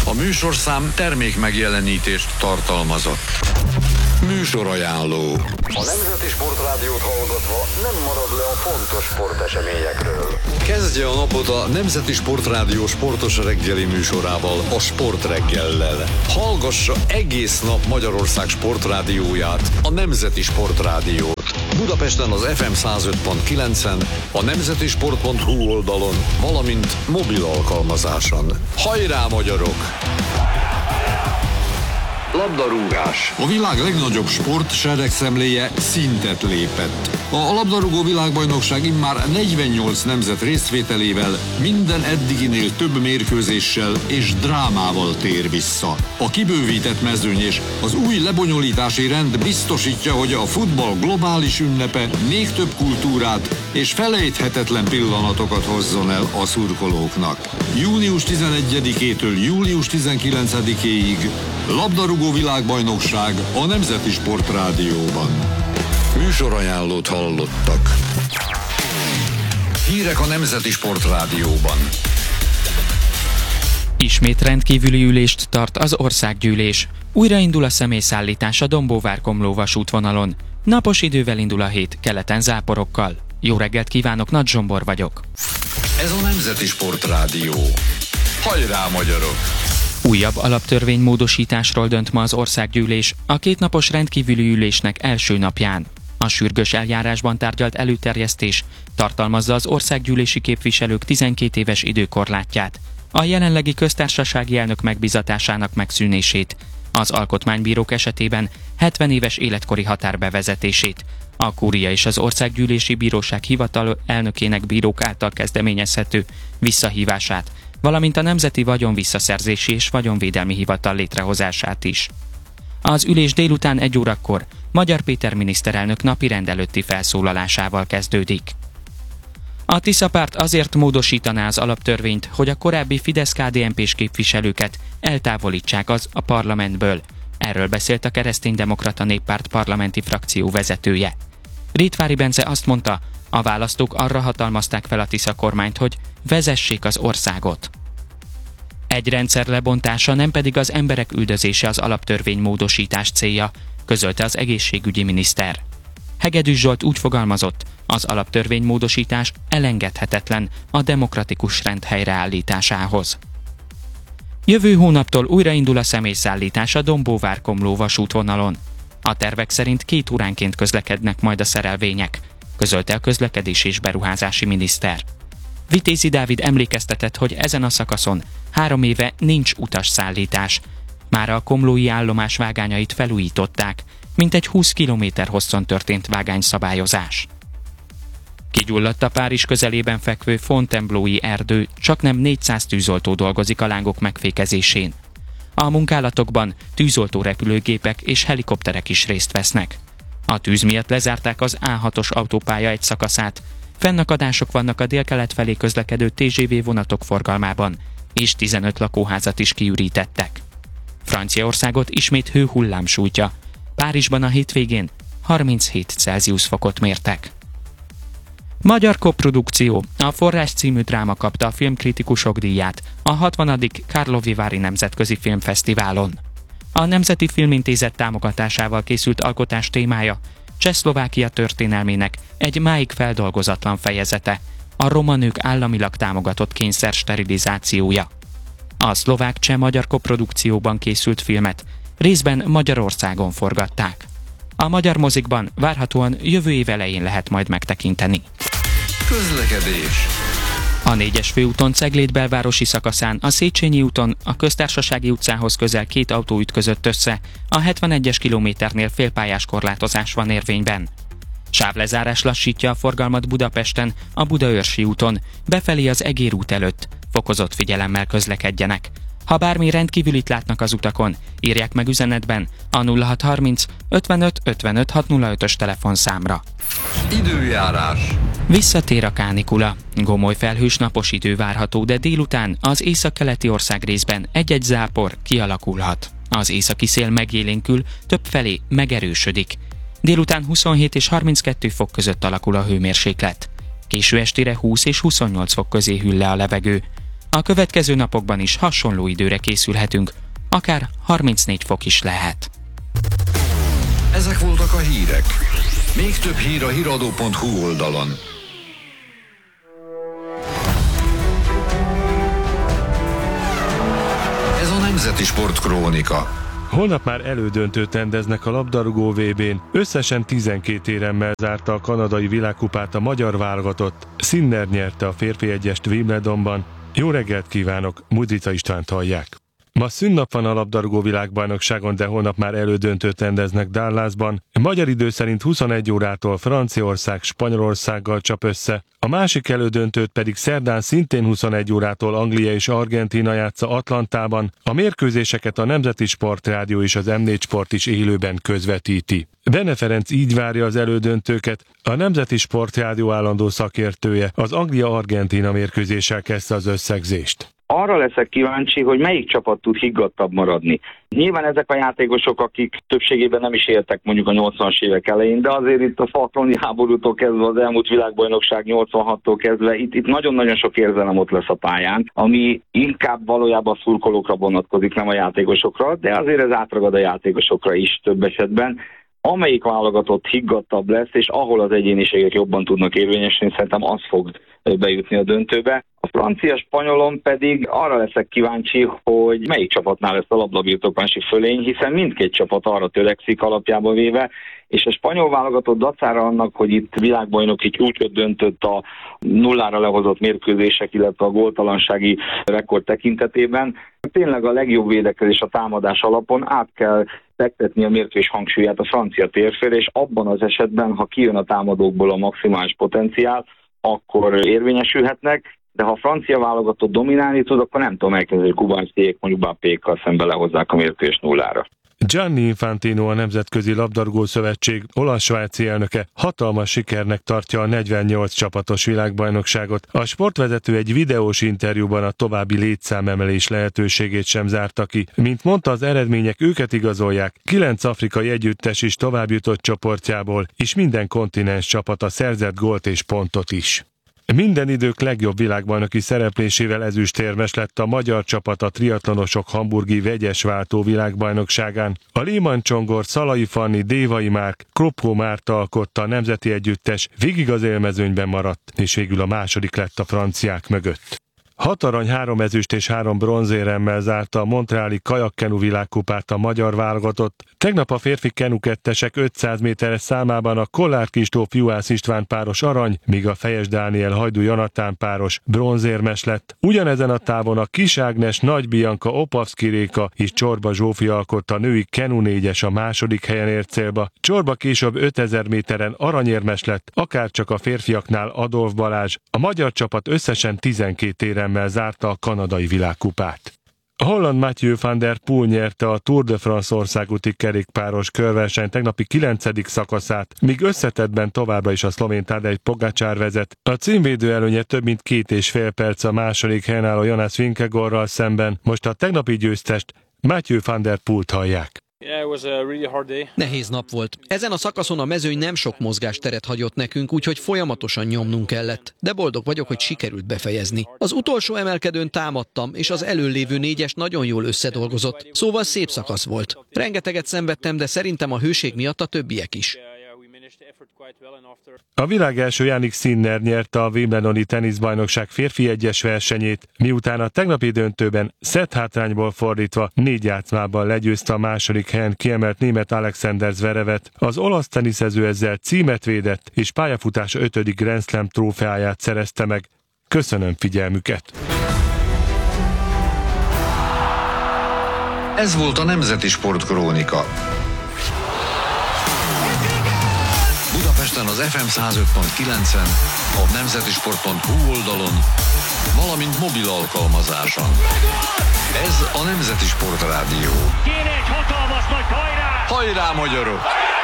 A műsorszám termék megjelenítést tartalmazott. Műsorajánló. A Nemzeti Sportrádiót hallgatva nem marad le a fontos sporteseményekről. Kezdje a napot a Nemzeti Sportrádió sportos reggeli műsorával, a Sportreggellel. Hallgassa egész nap Magyarország sportrádióját, a Nemzeti Sportrádiót. Budapesten az FM 105.9-en, a nemzetisport.hu oldalon, valamint mobil alkalmazáson. Hajrá, magyarok! Labdarúgás. A világ legnagyobb sport seregszemléje szintet lépett. A labdarúgó világbajnokság immár 48 nemzet részvételével, minden eddiginél több mérkőzéssel és drámával tér vissza. A kibővített mezőny és az új lebonyolítási rend biztosítja, hogy a futball globális ünnepe még több kultúrát és felejthetetlen pillanatokat hozzon el a szurkolóknak. Június 11-től július 19-éig labdarúgó világbajnokság a Nemzeti Sportrádióban. Műsorajánlót hallottak. Hírek a Nemzeti Sportrádióban. Ismét rendkívüli ülést tart az országgyűlés. Újraindul a személyszállítás a Dombóvár-Komló vasútvonalon. Napos idővel indul a hét, keleten záporokkal. Jó reggelt kívánok, Nagy Zsombor vagyok. Ez a Nemzeti Sportrádió. Hajrá, magyarok! Újabb alaptörvénymódosításról dönt ma az országgyűlés a kétnapos rendkívüli ülésnek első napján. A sürgős eljárásban tárgyalt előterjesztés tartalmazza az országgyűlési képviselők 12 éves időkorlátját, a jelenlegi köztársasági elnök megbízatásának megszűnését, az alkotmánybírók esetében 70 éves életkori határ bevezetését, a kúria és az országgyűlési bíróság hivatal elnökének bírók által kezdeményezhető visszahívását, valamint a Nemzeti Vagyonvisszaszerzési és Vagyonvédelmi Hivatal létrehozását is. Az ülés délután 1 órakor Magyar Péter miniszterelnök napirend előtti felszólalásával kezdődik. A Tisza párt azért módosítaná az alaptörvényt, hogy a korábbi Fidesz-KDNP-s képviselőket eltávolítsák a parlamentből. Erről beszélt a Kereszténydemokrata Néppárt parlamenti frakció vezetője. Rétvári Bence azt mondta, a választók arra hatalmazták fel a Tisza kormányt, hogy vezessék az országot. Egy rendszer lebontása, nem pedig az emberek üldözése az alaptörvény módosítás célja, közölte az egészségügyi miniszter. Hegedűs Zsolt úgy fogalmazott, az alaptörvény módosítás elengedhetetlen a demokratikus rend helyreállításához. Jövő hónaptól újraindul a személyszállítás a Dombóvár-Komló vasútvonalon. A tervek szerint 2 óránként közlekednek majd a szerelvények, közölte a közlekedési és beruházási miniszter. Vitézi Dávid emlékeztetett, hogy ezen a szakaszon 3 éve nincs utasszállítás. Mára a komlói állomás vágányait felújították, mintegy 20 km hosszon történt vágányszabályozás. Kigyulladt a Párizs közelében fekvő Fontainebleau-i erdő, csaknem 400 tűzoltó dolgozik a lángok megfékezésén. A munkálatokban tűzoltó repülőgépek és helikopterek is részt vesznek. A tűz miatt lezárták az A6-os autópálya egy szakaszát, fennakadások vannak a délkelet felé közlekedő TGV vonatok forgalmában, és 15 lakóházat is kiürítettek. Franciaországot ismét hőhullám sújtja. Párizsban a hétvégén 37 Celsius fokot mértek. Magyar koprodukció, a Forrás című dráma kapta a filmkritikusok díját a 60. Karlovi-vári Nemzetközi Filmfesztiválon. A Nemzeti Filmintézet támogatásával készült alkotás témája Csehszlovákia történelmének egy máig feldolgozatlan fejezete, a roma nők államilag támogatott kényszer sterilizációja. A szlovák-cseh-magyar koprodukcióban készült filmet részben Magyarországon forgatták. A magyar mozikban várhatóan jövő év elején lehet majd megtekinteni. Közlekedés. A 4-es főúton Cegléd belvárosi szakaszán, a Széchenyi úton a Köztársasági utcához közel 2 autó ütközött össze, a 71-es kilométernél félpályás korlátozás van érvényben. Sávlezárás lassítja a forgalmat Budapesten, a Budaörsi úton, befelé az Egér út előtt. Fokozott figyelemmel közlekedjenek. Ha bármi rendkívülit látnak az utakon, írják meg üzenetben a 0630 55 55 605-ös telefonszámra. Időjárás. Visszatér a kánikula. Gomoly felhős napos idő várható, de délután az északkeleti országrészben egy-egy zápor kialakulhat. Az északi szél megélénkül, többfelé megerősödik. Délután 27 és 32 fok között alakul a hőmérséklet. Késő estére 20 és 28 fok közé hűl le a levegő. A következő napokban is hasonló időre készülhetünk, akár 34 fok is lehet. Ezek voltak a hírek. Még több hír a hiradó.hu oldalon. Ez a Nemzeti Sport Krónika. Holnap már elődöntőt rendeznek a labdarúgó VB-n. Összesen 12 éremmel zárta a kanadai világkupát a magyar válogatott. Sinner nyerte a férfi egyest Wimbledonban. Jó reggelt kívánok, Mudrica Istvánt hallják. Ma szünnap van a labdarúgó világbajnokságon, de holnap már elődöntőt rendeznek Dallasban. Magyar idő szerint 21 órától Franciaország Spanyolországgal csap össze. A másik elődöntőt pedig szerdán szintén 21 órától Anglia és Argentína játsza Atlantában. A mérkőzéseket a Nemzeti Sport Rádió és az M4 Sport is élőben közvetíti. Bene Ferenc így várja az elődöntőket, a Nemzeti Sport Rádió állandó szakértője az Anglia-Argentína mérkőzéssel kezdte az összegzést. Arra leszek kíváncsi, hogy melyik csapat tud higgadtabb maradni. Nyilván ezek a játékosok, akik többségében nem is éltek mondjuk a 80-as évek elején, de azért itt a falklandi háborútól kezdve, az elmúlt világbajnokság 86-tól kezdve, itt nagyon-nagyon sok érzelem ott lesz a pályán, ami inkább valójában a szurkolókra vonatkozik, nem a játékosokra, de azért ez átragad a játékosokra is több esetben. Amelyik válogatott higgadtabb lesz, és ahol az egyéniségek jobban tudnak érvényesülni, szerintem az fog bejutni a döntőbe. A francia-spanyolon pedig arra leszek kíváncsi, hogy melyik csapatnál lesz a labdabirtoklási fölény, hiszen mindkét csapat arra törekszik alapjába véve, és a spanyol válogatott dacára annak, hogy itt világbajnoki csúcsot döntött a nullára lehozott mérkőzések, illetve a góltalansági rekord tekintetében, tényleg a legjobb védekezés a támadás alapon át kell fektetni a mérkőzés hangsúlyát a francia térfélre, és abban az esetben, ha kijön a támadókból a maximális potenciál, akkor érvényesülhetnek, de ha a francia válogatott dominálni tud, akkor nem tudom elképzelni, hogy kubánszék mondjuk Mbappékkal szembe lehozzák a mérkőzést nullára. Gianni Infantino, a Nemzetközi Labdarúgó Szövetség olasz-svájci elnöke hatalmas sikernek tartja a 48 csapatos világbajnokságot. A sportvezető egy videós interjúban a további létszámemelés lehetőségét sem zárta ki. Mint mondta, az eredmények őket igazolják, 9 afrikai együttes is továbbjutott csoportjából, és minden kontinens csapata szerzett gólt és pontot is. Minden idők legjobb világbajnoki szereplésével ezüstérmes lett a magyar csapat a triatlonosok hamburgi vegyes váltó világbajnokságán. A Lehmann Csongor, Szalai Fanni, Dévai Márk, Kropó Márta alkotta a nemzeti együttes, végig az élmezőnyben maradt, és végül a második lett a franciák mögött. 6 arany, 3 ezüst és 3 bronzéremmel zárta a montreali kajakkenu világkupát a magyar válogatott. Tegnap a férfi kenukettesek 500 méteres számában a Kollár Kristóf Juhász István páros arany, míg a Fejes Dániel Hajdú Jonatán páros bronzérmes lett. Ugyanezen a távon a Kis Ágnes, Nagy Bianca, Opavszki Réka és Csorba Zsófia alkotta a női kenu 4-es a második helyen ért célba. Csorba később 5000 méteren aranyérmes lett, akárcsak a férfiaknál Adolf Balázs. A magyar csapat összesen 12 éremmel zárta a kanadai világkupát. A holland Mathieu van der Poel nyerte a Tour de France országúti kerékpáros körverseny tegnapi 9. szakaszát, míg összetettben továbbra is a szlovén Tadej Pogačar vezet. A címvédő előnye több mint 2,5 perc a második helyen álló Jonas Vingegaardral szemben. Most a tegnapi győztest, Mathieu van der Poelt hallják. Nehéz nap volt. Ezen a szakaszon a mezőny nem sok mozgásteret hagyott nekünk, úgyhogy folyamatosan nyomnunk kellett. De boldog vagyok, hogy sikerült befejezni. Az utolsó emelkedőn támadtam, és az előlévő 4-es nagyon jól összedolgozott. Szóval szép szakasz volt. Rengeteget szenvedtem, de szerintem a hőség miatt a többiek is. A világ első Jannik Sinner nyerte a Wimbledoni teniszbajnokság férfi egyes versenyét, miután a tegnapi döntőben szetthátrányból fordítva 4 játszmában legyőzte a második helyen kiemelt német Alexander Zverevet. Az olasz teniszező ezzel címet védett, és pályafutása 5. Grand Slam trófeáját szerezte meg. Köszönöm figyelmüket! Ez volt a Nemzeti Sport Krónika. Budapesten az FM 105.9-en, a nemzetisport.hu oldalon, valamint mobil alkalmazáson. Ez a Nemzeti Sport Rádió. Kéne egy hatalmas nagy hajrá! Hajrá, magyarok!